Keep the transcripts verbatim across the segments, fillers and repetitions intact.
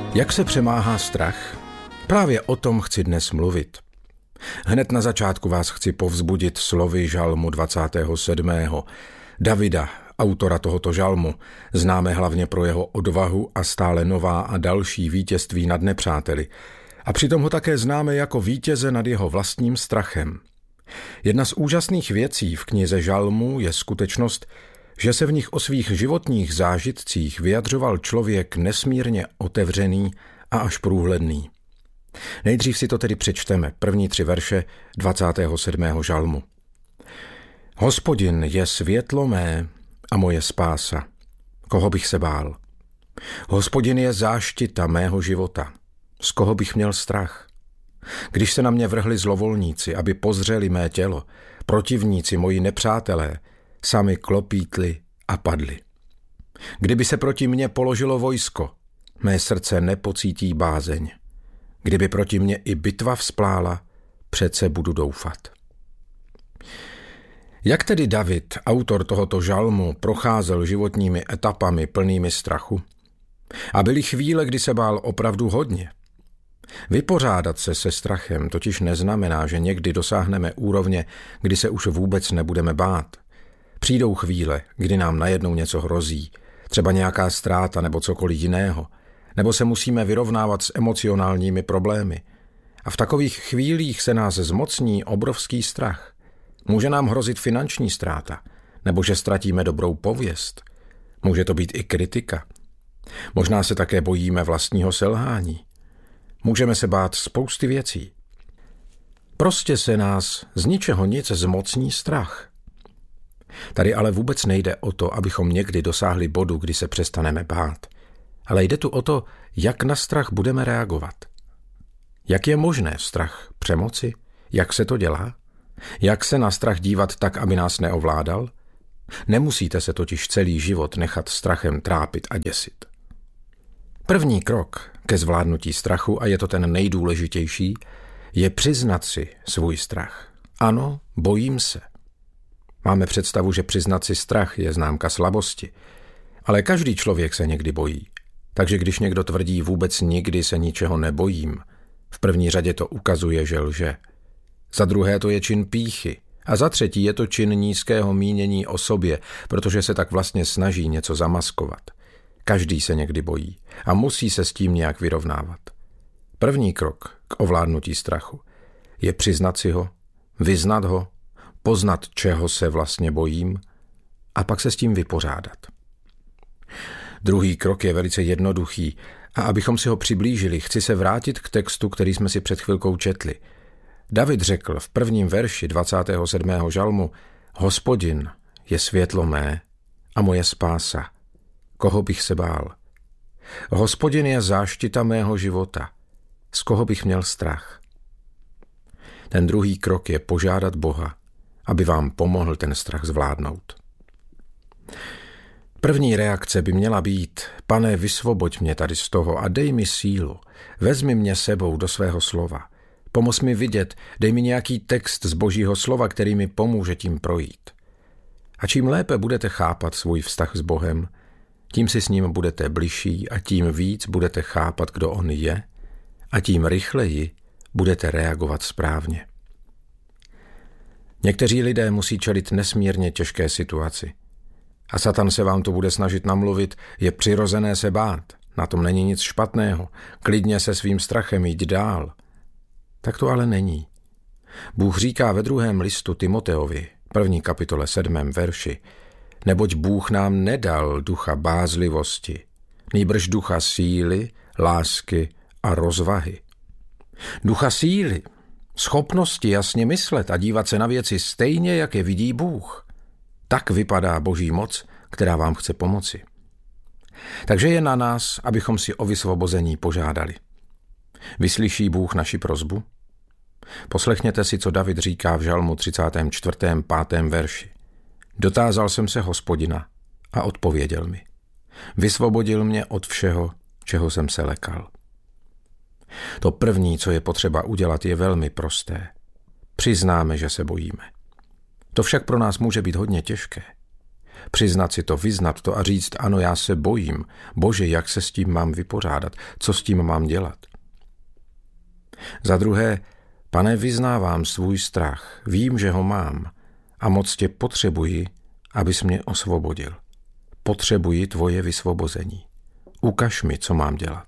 Jak se přemáhá strach? Právě o tom chci dnes mluvit. Hned na začátku vás chci povzbudit slovy žalmu dvacátého sedmého Davida, autora tohoto žalmu, známe hlavně pro jeho odvahu a stále nová a další vítězství nad nepřáteli. A přitom ho také známe jako vítěze nad jeho vlastním strachem. Jedna z úžasných věcí v knize žalmů je skutečnost, že se v nich o svých životních zážitcích vyjadřoval člověk nesmírně otevřený a až průhledný. Nejdřív si to tedy přečteme, první tři verše dvacátého sedmého žalmu. Hospodin je světlo mé a moje spása. Koho bych se bál? Hospodin je záštita mého života. Z koho bych měl strach? Když se na mě vrhli zlovolníci, aby pozřeli mé tělo, protivníci, moji nepřátelé, sami klopítli a padli. Kdyby se proti mně položilo vojsko, mé srdce nepocítí bázeň. Kdyby proti mně i bitva vzplála, přece budu doufat. Jak tedy David, autor tohoto žalmu, procházel životními etapami plnými strachu? A byly chvíle, kdy se bál opravdu hodně. Vypořádat se se strachem totiž neznamená, že někdy dosáhneme úrovně, kdy se už vůbec nebudeme bát. Přijdou chvíle, kdy nám najednou něco hrozí, třeba nějaká ztráta nebo cokoliv jiného, nebo se musíme vyrovnávat s emocionálními problémy. A v takových chvílích se nás zmocní obrovský strach. Může nám hrozit finanční ztráta, nebo že ztratíme dobrou pověst. Může to být i kritika. Možná se také bojíme vlastního selhání. Můžeme se bát spousty věcí. Prostě se nás z ničeho nic zmocní strach. Tady ale vůbec nejde o to, abychom někdy dosáhli bodu, kdy se přestaneme bát. Ale jde tu o to, jak na strach budeme reagovat. Jak je možné strach přemoci? Jak se to dělá? Jak se na strach dívat tak, aby nás neovládal? Nemusíte se totiž celý život nechat strachem trápit a děsit. První krok ke zvládnutí strachu, a je to ten nejdůležitější, je přiznat si svůj strach. Ano, bojím se. Máme představu, že přiznat si strach je známka slabosti, ale každý člověk se někdy bojí. Takže když někdo tvrdí vůbec nikdy se ničeho nebojím, v první řadě to ukazuje, že lže. Za druhé to je čin pýchy a za třetí je to čin nízkého mínění o sobě, protože se tak vlastně snaží něco zamaskovat. Každý se někdy bojí a musí se s tím nějak vyrovnávat. První krok k ovládnutí strachu je přiznat si ho, vyznat ho, poznat, čeho se vlastně bojím a pak se s tím vypořádat. Druhý krok je velice jednoduchý a abychom si ho přiblížili, chci se vrátit k textu, který jsme si před chvilkou četli. David řekl v prvním verši dvacátého sedmého žalmu: Hospodin je světlo mé a moje spása. Koho bych se bál? Hospodin je záštita mého života. Z koho bych měl strach? Ten druhý krok je požádat Boha, aby vám pomohl ten strach zvládnout. První reakce by měla být: Pane, vysvoboď mě tady z toho a dej mi sílu. Vezmi mě sebou do svého slova. Pomoz mi vidět, dej mi nějaký text z Božího slova, který mi pomůže tím projít. A čím lépe budete chápat svůj vztah s Bohem, tím si s ním budete bližší a tím víc budete chápat, kdo on je, a tím rychleji budete reagovat správně. Někteří lidé musí čelit nesmírně těžké situaci. A Satan se vám to bude snažit namluvit: je přirozené se bát, na tom není nic špatného, klidně se svým strachem jít dál. Tak to ale není. Bůh říká ve druhém listu Timoteovi, první kapitole sedmém verši: neboť Bůh nám nedal ducha bázlivosti, nýbrž ducha síly, lásky a rozvahy. Ducha síly, schopnosti jasně myslet a dívat se na věci stejně, jak je vidí Bůh. Tak vypadá Boží moc, která vám chce pomoci. Takže je na nás, abychom si o vysvobození požádali. Vyslyší Bůh naši prosbu? Poslechněte si, co David říká v žalmu třicátém čtvrtém pátém verši. Dotázal jsem se Hospodina a odpověděl mi. Vysvobodil mě od všeho, čeho jsem se lekal. To první, co je potřeba udělat, je velmi prosté. Přiznáme, že se bojíme. To však pro nás může být hodně těžké. Přiznat si to, vyznat to a říct, ano, já se bojím. Bože, jak se s tím mám vypořádat? Co s tím mám dělat? Za druhé, Pane, vyznávám svůj strach, vím, že ho mám a moc tě potřebuji, abys mě osvobodil. Potřebuji tvoje vysvobození. Ukaž mi, co mám dělat.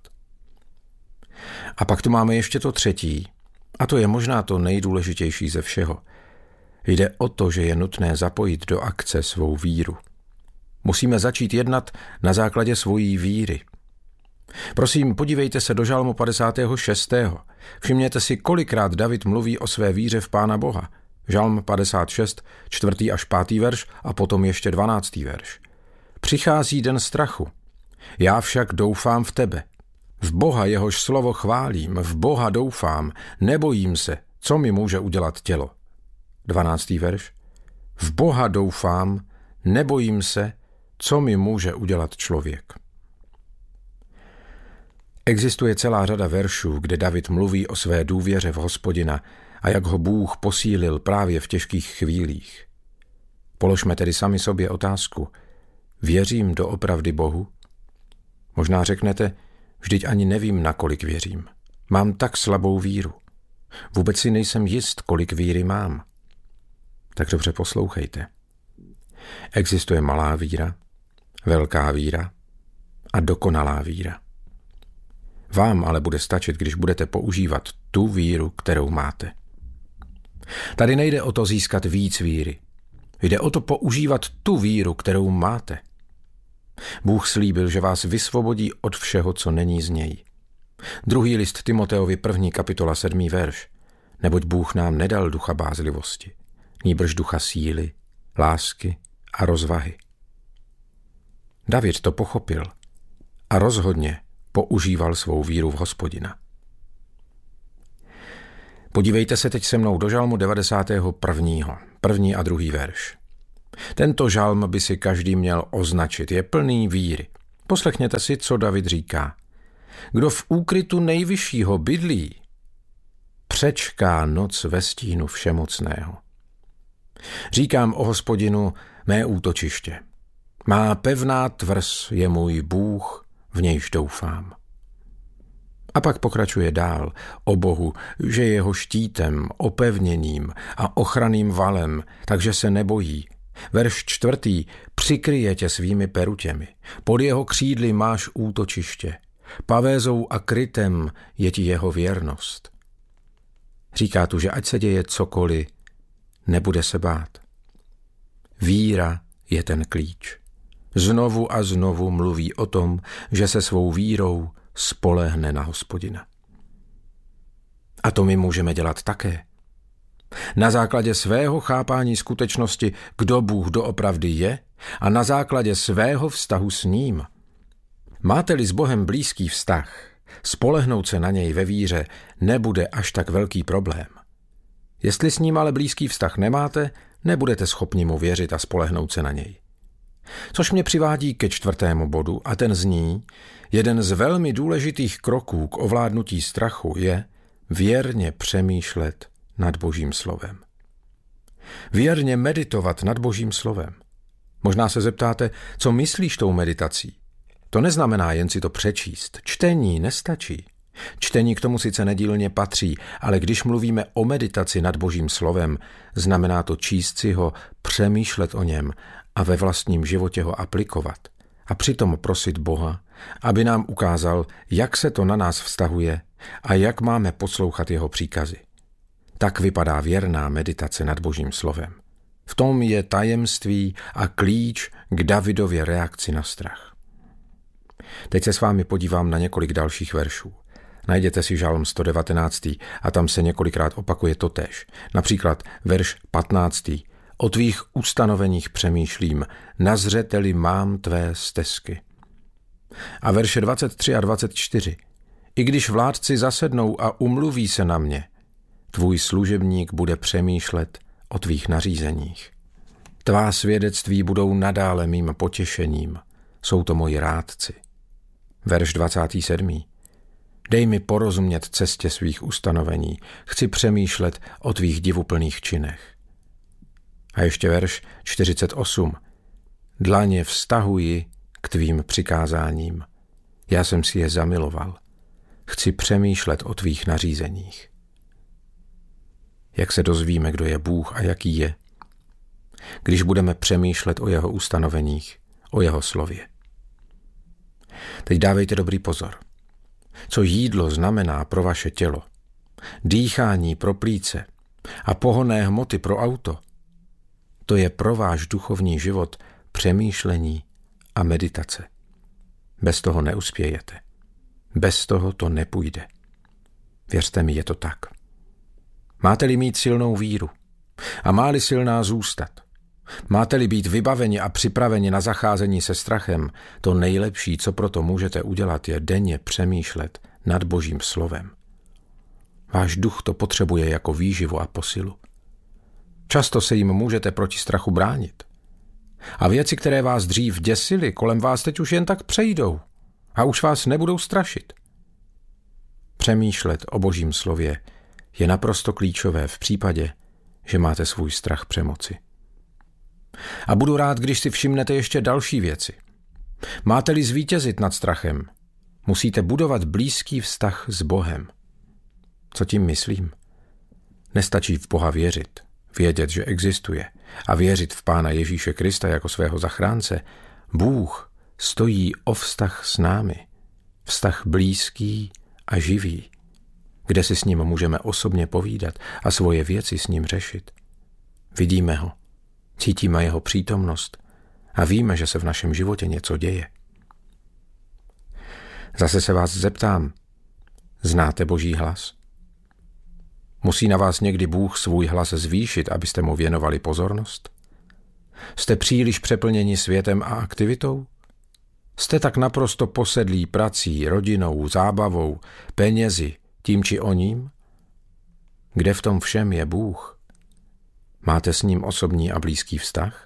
A pak tu máme ještě to třetí, a to je možná to nejdůležitější ze všeho. Jde o to, že je nutné zapojit do akce svou víru. Musíme začít jednat na základě svojí víry. Prosím, podívejte se do Žalmu padesátého šestého Všimněte si, kolikrát David mluví o své víře v Pána Boha. Žalm padesát šest, čtvrtý až pátý verš a potom ještě dvanáctý verš. Přichází den strachu. Já však doufám v tebe. V Boha, jehož slovo chválím, v Boha doufám, nebojím se, co mi může udělat tělo. dvanáctý verš. V Boha doufám, nebojím se, co mi může udělat člověk. Existuje celá řada veršů, kde David mluví o své důvěře v Hospodina a jak ho Bůh posílil právě v těžkých chvílích. Položme tedy sami sobě otázku. Věřím doopravdy Bohu? Možná řeknete, vždyť ani nevím, nakolik věřím. Mám tak slabou víru. Vůbec si nejsem jist, kolik víry mám. Tak dobře poslouchejte. Existuje malá víra, velká víra a dokonalá víra. Vám ale bude stačit, když budete používat tu víru, kterou máte. Tady nejde o to získat víc víry. Jde o to používat tu víru, kterou máte. Bůh slíbil, že vás vysvobodí od všeho, co není z něj. Druhý list Timoteovi, první kapitola, sedmý verš. Neboť Bůh nám nedal ducha bázlivosti, nýbrž ducha síly, lásky a rozvahy. David to pochopil a rozhodně používal svou víru v Hospodina. Podívejte se teď se mnou do Žalmu devadesátého prvního První a druhý verš. Tento žalm by si každý měl označit, je plný víry. Poslechněte si, co David říká. Kdo v úkrytu nejvyššího bydlí, přečká noc ve stínu všemocného. Říkám o Hospodinu mé útočiště. Má pevná tvrz je můj Bůh, v nějž doufám. A pak pokračuje dál o Bohu, že je jeho štítem, opevněním a ochranným valem, takže se nebojí. Verš čtvrtý, přikryje tě svými perutěmi, pod jeho křídly máš útočiště, pavézou a krytem je ti jeho věrnost. Říká tu, že ať se děje cokoliv, nebude se bát. Víra je ten klíč. Znovu a znovu mluví o tom, že se svou vírou spolehne na Hospodina. A to my můžeme dělat také. Na základě svého chápání skutečnosti, kdo Bůh doopravdy je, a na základě svého vztahu s ním. Máte-li s Bohem blízký vztah, spolehnout se na něj ve víře nebude až tak velký problém. Jestli s ním ale blízký vztah nemáte, nebudete schopni mu věřit a spolehnout se na něj. Což mě přivádí ke čtvrtému bodu a ten zní, jeden z velmi důležitých kroků k ovládnutí strachu je věrně přemýšlet nad Božím slovem. Věrně meditovat nad Božím slovem. Možná se zeptáte, co myslíš tou meditací? To neznamená jen si to přečíst. Čtení nestačí. Čtení k tomu sice nedílně patří, ale když mluvíme o meditaci nad Božím slovem, znamená to číst si ho, přemýšlet o něm a ve vlastním životě ho aplikovat. A přitom prosit Boha, aby nám ukázal, jak se to na nás vztahuje a jak máme poslouchat jeho příkazy. Tak vypadá věrná meditace nad Božím slovem. V tom je tajemství a klíč k Davidově reakci na strach. Teď se s vámi podívám na několik dalších veršů. Najděte si Žalm sto devatenáct a tam se několikrát opakuje totéž. Například verš patnáctý O tvých ustanoveních přemýšlím, na zřeteli mám tvé stezky. A verše dvacet tři a dvacet čtyři I když vládci zasednou a umluví se na mě, tvůj služebník bude přemýšlet o tvých nařízeních. Tvá svědectví budou nadále mým potěšením, jsou to moji rádci. Verš dvacátý sedmý Dej mi porozumět cestě svých ustanovení, chci přemýšlet o tvých divuplných činech. A ještě verš čtyřicet osm Dlaně vztahuji k tvým přikázáním. Já jsem si je zamiloval. Chci přemýšlet o tvých nařízeních. Jak se dozvíme, kdo je Bůh a jaký je? Když budeme přemýšlet o jeho ustanoveních, o jeho slově. Teď dávejte dobrý pozor. Co jídlo znamená pro vaše tělo, dýchání pro plíce a pohonné hmoty pro auto, to je pro váš duchovní život přemýšlení a meditace. Bez toho neuspějete. Bez toho to nepůjde. Věřte mi, je to tak. Máte-li mít silnou víru a má-li silná zůstat, máte-li být vybaveni a připraveni na zacházení se strachem, to nejlepší, co proto můžete udělat, je denně přemýšlet nad Božím slovem. Váš duch to potřebuje jako výživu a posilu. Často se jim můžete proti strachu bránit. A věci, které vás dřív děsily, kolem vás teď už jen tak přejdou a už vás nebudou strašit. Přemýšlet o Božím slově je naprosto klíčové v případě, že máte svůj strach přemoci. A budu rád, když si všimnete ještě další věci. Máte-li zvítězit nad strachem, musíte budovat blízký vztah s Bohem. Co tím myslím? Nestačí v Boha věřit, vědět, že existuje a věřit v Pána Ježíše Krista jako svého zachránce. Bůh stojí o vztah s námi. Vztah blízký a živý, kde si s ním můžeme osobně povídat a svoje věci s ním řešit. Vidíme ho, cítíme jeho přítomnost a víme, že se v našem životě něco děje. Zase se vás zeptám, znáte Boží hlas? Musí na vás někdy Bůh svůj hlas zvýšit, abyste mu věnovali pozornost? Jste příliš přeplněni světem a aktivitou? Jste tak naprosto posedlí prací, rodinou, zábavou, penězi, tím či oním? Kde v tom všem je Bůh? Máte s ním osobní a blízký vztah?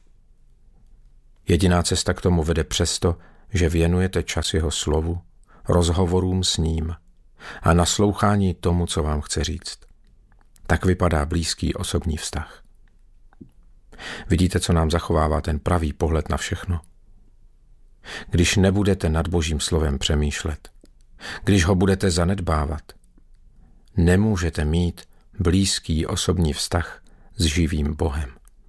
Jediná cesta k tomu vede přesto, že věnujete čas jeho slovu, rozhovorům s ním a naslouchání tomu, co vám chce říct. Tak vypadá blízký osobní vztah. Vidíte, co nám zachovává ten pravý pohled na všechno? Když nebudete nad Božím slovem přemýšlet, když ho budete zanedbávat, nemůžete mít blízký osobní vztah s živým Bohem.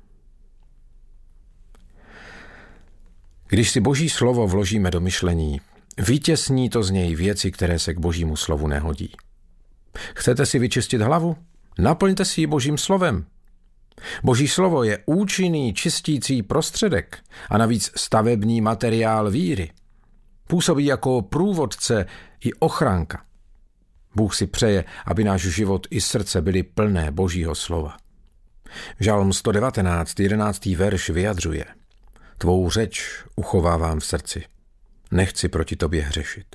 Když si Boží slovo vložíme do myšlení, vytěsní to z něj věci, které se k Božímu slovu nehodí. Chcete si vyčistit hlavu? Naplňte si ji Božím slovem. Boží slovo je účinný čistící prostředek a navíc stavební materiál víry. Působí jako průvodce i ochránka. Bůh si přeje, aby náš život i srdce byly plné Božího slova. Žalm sto devatenáct, jedenáctý verš vyjadřuje: Tvou řeč uchovávám v srdci. Nechci proti tobě hřešit.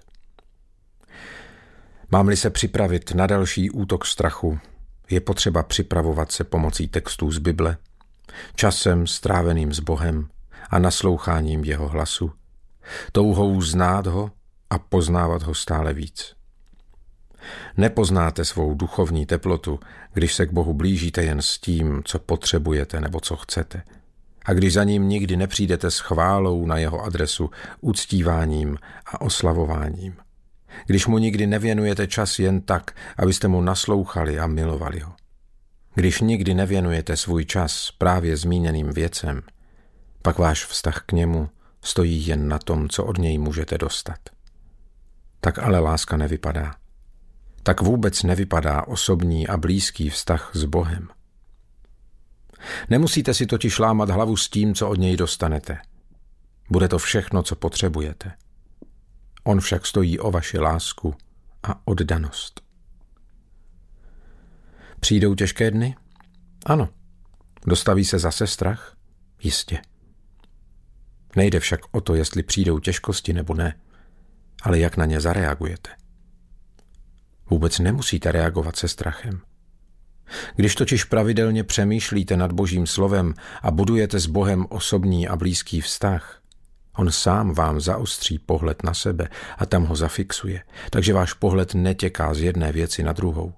Mám-li se připravit na další útok strachu, je potřeba připravovat se pomocí textů z Bible, časem stráveným s Bohem a nasloucháním jeho hlasu, touhou znát ho a poznávat ho stále víc. Nepoznáte svou duchovní teplotu, když se k Bohu blížíte jen s tím, co potřebujete nebo co chcete, a když za ním nikdy nepřijdete s chválou na jeho adresu, uctíváním a oslavováním. Když mu nikdy nevěnujete čas jen tak, abyste mu naslouchali a milovali ho. Když nikdy nevěnujete svůj čas právě zmíněným věcem, pak váš vztah k němu stojí jen na tom, co od něj můžete dostat. Tak ale láska nevypadá. Tak vůbec nevypadá osobní a blízký vztah s Bohem. Nemusíte si totiž lámat hlavu s tím, co od něj dostanete. Bude to všechno, co potřebujete. On však stojí o vaši lásku a oddanost. Přijdou těžké dny? Ano. Dostaví se zase strach? Jistě. Nejde však o to, jestli přijdou těžkosti nebo ne, ale jak na ně zareagujete. Vůbec nemusíte reagovat se strachem. Když totiž pravidelně přemýšlíte nad Božím slovem a budujete s Bohem osobní a blízký vztah, on sám vám zaostří pohled na sebe a tam ho zafixuje, takže váš pohled netěká z jedné věci na druhou.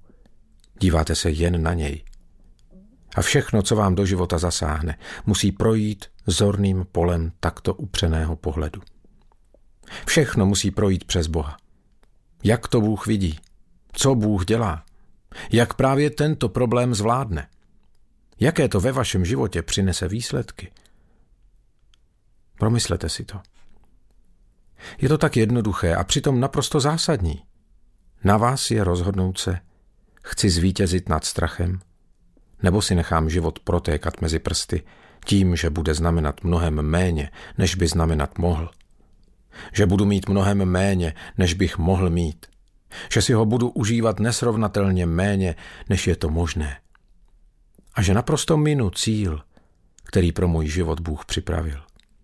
Díváte se jen na něj. A všechno, co vám do života zasáhne, musí projít zorným polem takto upřeného pohledu. Všechno musí projít přes Boha. Jak to Bůh vidí? Co Bůh dělá? Jak právě tento problém zvládne? Jaké to ve vašem životě přinese výsledky? Promyslete si to. Je to tak jednoduché a přitom naprosto zásadní. Na vás je rozhodnout se, chci zvítězit nad strachem, nebo si nechám život protékat mezi prsty tím, že bude znamenat mnohem méně, než by znamenat mohl. Že budu mít mnohem méně, než bych mohl mít. Že si ho budu užívat nesrovnatelně méně, než je to možné. A že naprosto minu cíl, který pro můj život Bůh připravil.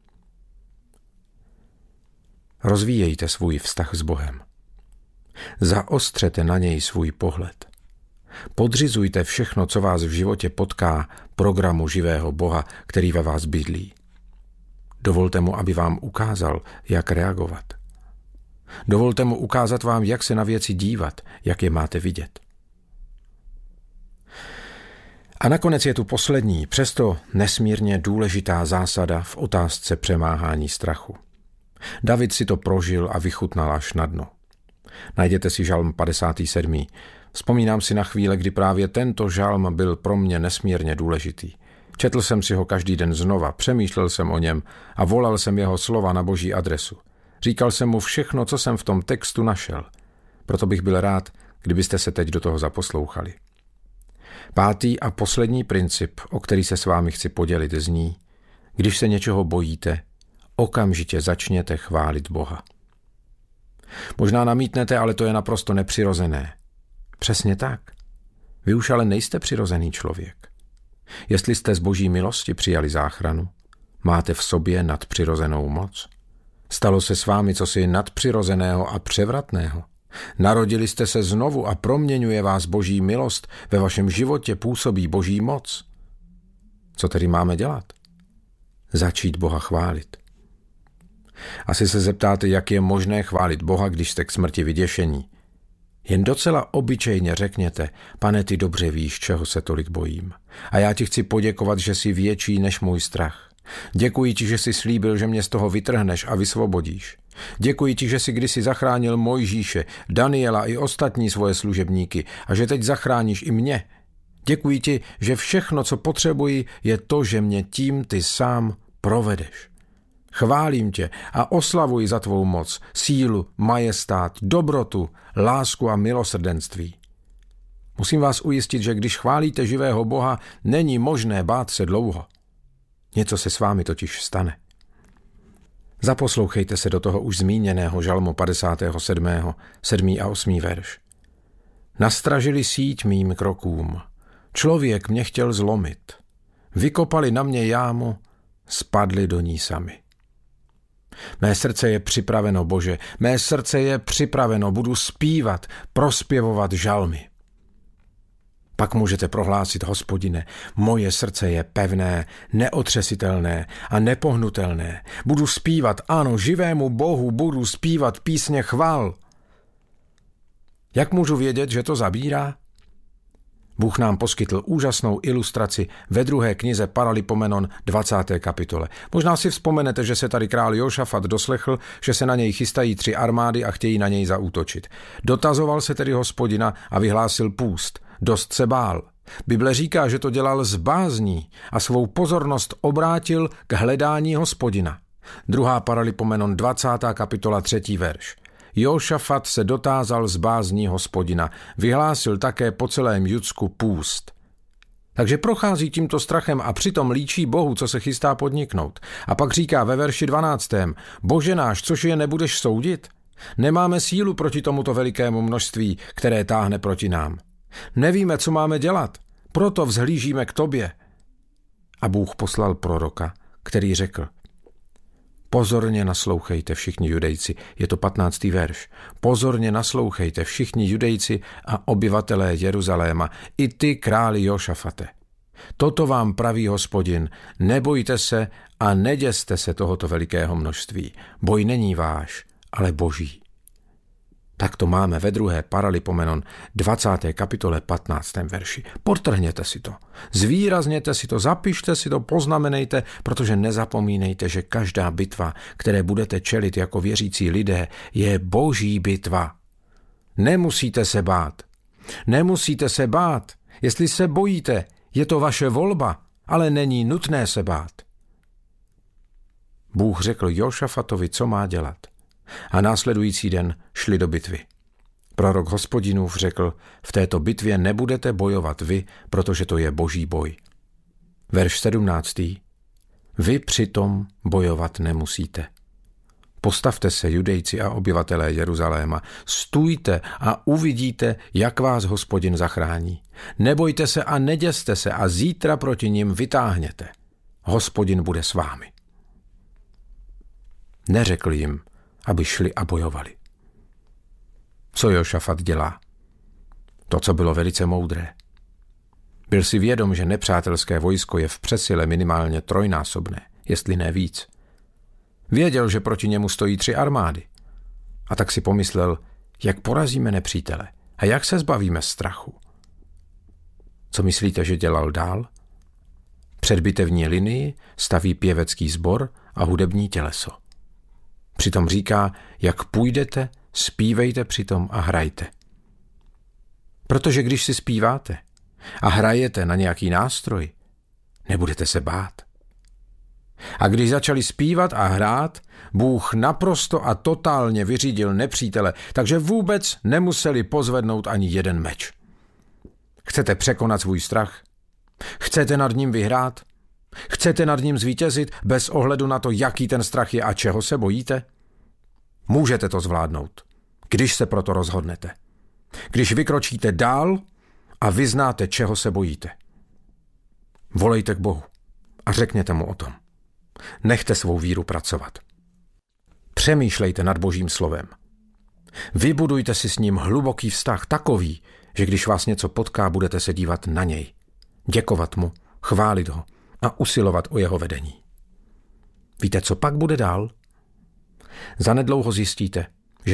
Rozvíjejte svůj vztah s Bohem. Zaostřete na něj svůj pohled. Podřizujte všechno, co vás v životě potká, programu živého Boha, který ve vás bydlí. Dovolte mu, aby vám ukázal, jak reagovat. Dovolte mu ukázat vám, jak se na věci dívat, jak je máte vidět. A nakonec je tu poslední, přesto nesmírně důležitá zásada v otázce přemáhání strachu. David si to prožil a vychutnal až na dno. Najděte si žalm padesátý sedmý Vzpomínám si na chvíle, kdy právě tento žalm byl pro mě nesmírně důležitý. Četl jsem si ho každý den znova, přemýšlel jsem o něm a volal jsem jeho slova na Boží adresu. Říkal jsem mu všechno, co jsem v tom textu našel. Proto bych byl rád, kdybyste se teď do toho zaposlouchali. Pátý a poslední princip, o který se s vámi chci podělit, zní: když se něčeho bojíte, okamžitě začněte chválit Boha. Možná namítnete, ale to je naprosto nepřirozené. Přesně tak. Vy už ale nejste přirozený člověk. Jestli jste z Boží milosti přijali záchranu, máte v sobě nadpřirozenou moc. Stalo se s vámi cosi nadpřirozeného a převratného. Narodili jste se znovu a proměňuje vás Boží milost, ve vašem životě působí Boží moc. Co tedy máme dělat? Začít Boha chválit. Asi se zeptáte, jak je možné chválit Boha, když jste k smrti vyděšení. Jen docela obyčejně řekněte: Pane, ty dobře víš, čeho se tolik bojím. A já ti chci poděkovat, že jsi větší než můj strach. Děkuji ti, že jsi slíbil, že mě z toho vytrhneš a vysvobodíš. Děkuji ti, že jsi kdysi zachránil Mojžíše, Daniela i ostatní svoje služebníky a že teď zachráníš i mě. Děkuji ti, že všechno, co potřebuji, je to, že mě tím ty sám provedeš. Chválím tě a oslavuji za tvou moc, sílu, majestát, dobrotu, lásku a milosrdenství. Musím vás ujistit, že když chválíte živého Boha, není možné bát se dlouho. Něco se s vámi totiž stane. Zaposlouchejte se do toho už zmíněného žalmu padesátého sedmého sedmý a osmý verš. Nastražili síť mým krokům. Člověk mě chtěl zlomit. Vykopali na mě jámu, spadli do ní sami. Mé srdce je připraveno, Bože, mé srdce je připraveno, budu zpívat, prospěvovat žalmy. Pak můžete prohlásit: Hospodine, moje srdce je pevné, neotřesitelné a nepohnutelné. Budu zpívat, ano, živému Bohu budu zpívat písně chval. Jak můžu vědět, že to zabírá? Bůh nám poskytl úžasnou ilustraci ve druhé knize Paralipomenon dvacáté kapitole. Možná si vzpomenete, že se tady král Jošafat doslechl, že se na něj chystají tři armády a chtějí na něj zaútočit. Dotazoval se tedy Hospodina a vyhlásil půst. Dost se bál. Bible říká, že to dělal z bázní a svou pozornost obrátil k hledání Hospodina. Druhá Paralipomenon dvacátá kapitola třetí verš. Jošafat se dotázal z bázní Hospodina, vyhlásil také po celém Judsku půst. Takže prochází tímto strachem a přitom líčí Bohu, co se chystá podniknout. A pak říká ve verši dvanáctém Bože náš, což je nebudeš soudit? Nemáme sílu proti tomuto velikému množství, které táhne proti nám. Nevíme, co máme dělat, proto vzhlížíme k tobě. A Bůh poslal proroka, který řekl: Pozorně naslouchejte všichni Judejci, je to patnáctý verš. Pozorně naslouchejte všichni Judejci a obyvatelé Jeruzaléma, i ty králi Jošafate. Toto vám praví Hospodin, nebojte se a neděste se tohoto velikého množství. Boj není váš, ale Boží. Tak to máme ve druhé Paralipomenon dvacáté kapitole patnáctém verši. Podtrhněte si to, zvýrazněte si to, zapište si to, poznamenejte, protože nezapomínejte, že každá bitva, které budete čelit jako věřící lidé, je boží bitva. Nemusíte se bát. Nemusíte se bát. Jestli se bojíte, je to vaše volba, ale není nutné se bát. Bůh řekl Jošafatovi, co má dělat. A následující den šli do bitvy. Prorok Hospodinův řekl, v této bitvě nebudete bojovat vy, protože to je boží boj. Verš sedmnáctý. Vy přitom bojovat nemusíte. Postavte se, Judejci a obyvatelé Jeruzaléma, stůjte a uvidíte, jak vás Hospodin zachrání. Nebojte se a neděste se a zítra proti nim vytáhněte. Hospodin bude s vámi. Neřekl jim, aby šli a bojovali. Co Jošafat dělá? To, co bylo velice moudré. Byl si vědom, že nepřátelské vojsko je v přesile minimálně trojnásobné, jestli ne víc. Věděl, že proti němu stojí tři armády. A tak si pomyslel, jak porazíme nepřítele a jak se zbavíme strachu. Co myslíte, že dělal dál? Před bitevní linii staví pěvecký sbor a hudební těleso. Přitom říká, jak půjdete, zpívejte přitom a hrajte. Protože když si zpíváte a hrajete na nějaký nástroj, nebudete se bát. A když začali zpívat a hrát, Bůh naprosto a totálně vyřídil nepřítele, takže vůbec nemuseli pozvednout ani jeden meč. Chcete překonat svůj strach? Chcete nad ním vyhrát? Chcete nad ním zvítězit bez ohledu na to, jaký ten strach je a čeho se bojíte? Můžete to zvládnout, když se proto rozhodnete. Když vykročíte dál a vyznáte, čeho se bojíte. Volejte k Bohu a řekněte mu o tom. Nechte svou víru pracovat. Přemýšlejte nad Božím slovem. Vybudujte si s ním hluboký vztah takový, že když vás něco potká, budete se dívat na něj, děkovat mu, chválit ho a usilovat o jeho vedení. Víte, co pak bude dál? Zanedlouho zjistíte,